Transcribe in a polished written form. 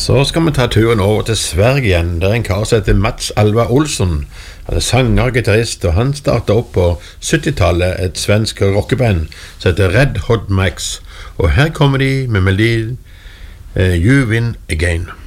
Så skal vi ta turen over til Sverige igjen. Det en kar som heter Mats Alva Olsson. Han sanger og gitarist, og han startet opp på 70-tallet et svensk rockeband som heter Red Hot Max. Og her kommer de med melodien You Win Again.